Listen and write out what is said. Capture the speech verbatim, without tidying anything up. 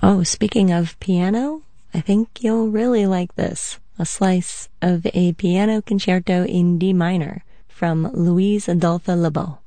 Oh, speaking of piano, I think you'll really like this. A slice of a piano concerto in D minor from Louise Adolphe Lebeau.